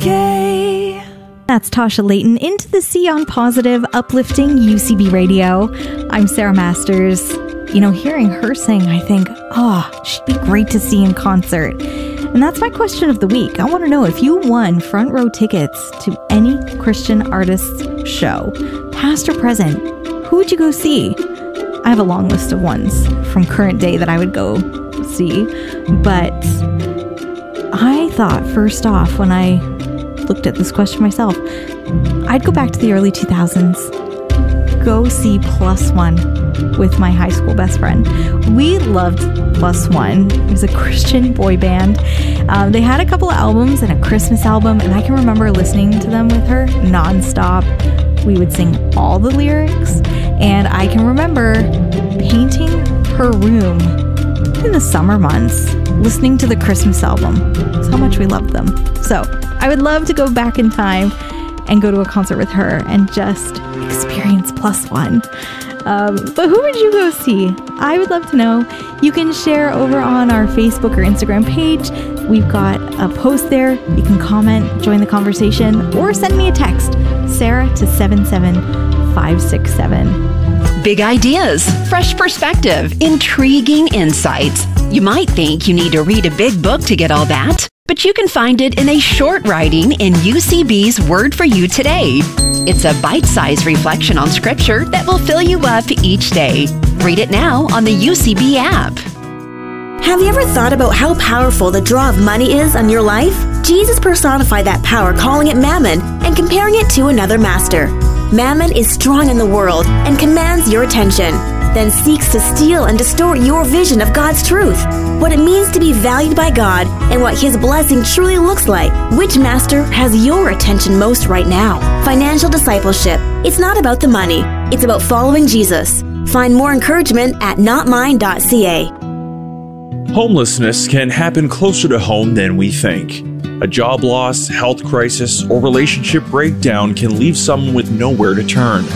okay. That's Tasha Layton into the Sea on Positive, uplifting UCB Radio. I'm Sarah Masters. You know, hearing her sing, I think, she'd be great to see in concert. And that's my question of the week. I want to know, if you won front row tickets to any Christian artist's show, past or present, who would you go see? I have a long list of ones from current day that I would go see. But I thought, first off, when I looked at this question myself, I'd go back to the early 2000s. Go see Plus One with my high school best friend. We loved Plus One. It was a Christian boy band. They had a couple of albums and a Christmas album, and I can remember listening to them with her nonstop. We would sing all the lyrics, and I can remember painting her room in the summer months, listening to the Christmas album. That's how much we loved them. So I would love to go back in time and go to a concert with her and just experience Plus One. But who would you go see? I would love to know. You can share over on our Facebook or Instagram page. We've got a post there. You can comment, join the conversation, or send me a text, Sarah to 77567. Big ideas, fresh perspective, intriguing insights. You might think you need to read a big book to get all that, but you can find it in a short writing in UCB's Word for You Today. It's a bite-sized reflection on Scripture that will fill you up each day. Read it now on the UCB app. Have you ever thought about how powerful the draw of money is on your life? Jesus personified that power, calling it mammon and comparing it to another master. Mammon is strong in the world and commands your attention, then seeks to steal and distort your vision of God's truth, what it means to be valued by God, and what His blessing truly looks like. Which master has your attention most right now? Financial discipleship. It's not about the money. It's about following Jesus. Find more encouragement at notmine.ca. Homelessness can happen closer to home than we think. A job loss, health crisis, or relationship breakdown can leave someone with nowhere to turn.